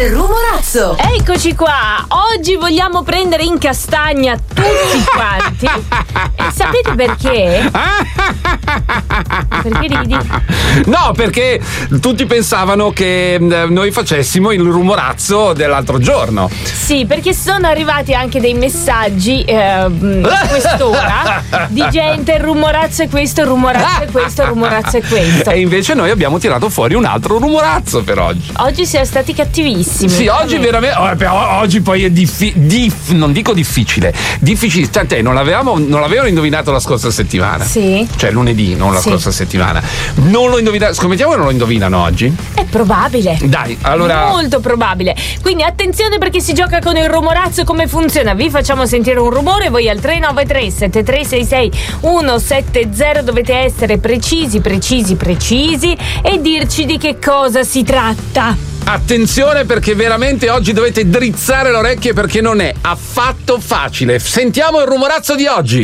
Il rumorazzo. Eccoci qua. Oggi vogliamo prendere in castagna tutti quanti. E sapete perché? Perché ridi? No, perché tutti pensavano che noi facessimo il rumorazzo dell'altro giorno. Sì, perché sono arrivati anche dei messaggi a quest'ora di gente: il rumorazzo è questo, il rumorazzo è questo, il rumorazzo è questo. E invece noi abbiamo tirato fuori un altro rumorazzo per oggi. Oggi siamo stati cattivissimi. Sì, oggi veramente. Oggi poi è non dico difficile. Difficile. Tant'è, non l'avevano indovinato la scorsa settimana. Sì. Cioè lunedì, non la scorsa settimana. Non lo indovinano. Scommettiamo che non lo indovinano oggi? È probabile. Dai, allora. Molto probabile. Quindi attenzione, perché si gioca con il rumorazzo. Come funziona? Vi facciamo sentire un rumore, voi al 393 7366 170 dovete essere precisi e dirci di che cosa si tratta. Attenzione, perché veramente oggi dovete drizzare le orecchie, perché non è affatto facile. Sentiamo il rumorazzo di oggi.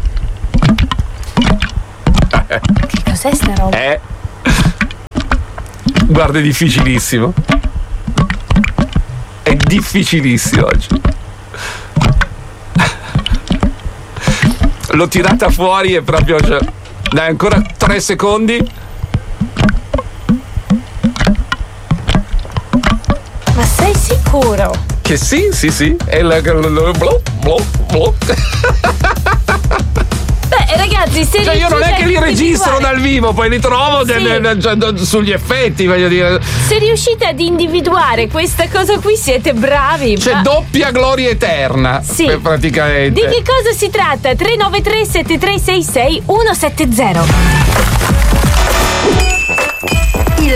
Che cos'è sta roba? Guarda, è difficilissimo. È difficilissimo oggi. L'ho tirata fuori e proprio. Dai, ancora 3 secondi. Ma sei sicuro? Che sì. È il. Beh, ragazzi, se Cioè, io non è che li registro dal vivo, poi li trovo sugli effetti, voglio dire. Se riuscite ad individuare questa cosa qui siete bravi. C'è doppia gloria eterna. Sì. Praticamente. Di che cosa si tratta? 393 7366 170.